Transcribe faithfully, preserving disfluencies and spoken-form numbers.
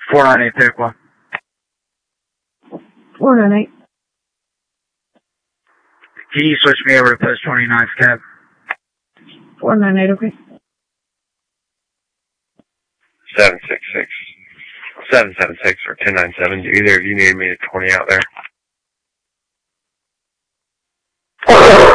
four nine eight Piqua. four nine eight. Can you switch me over to post twenty-ninth, cab? four nine eight, okay. seven six six. seven seven six or ten ninety-seven. Do either of you need me to twenty out there?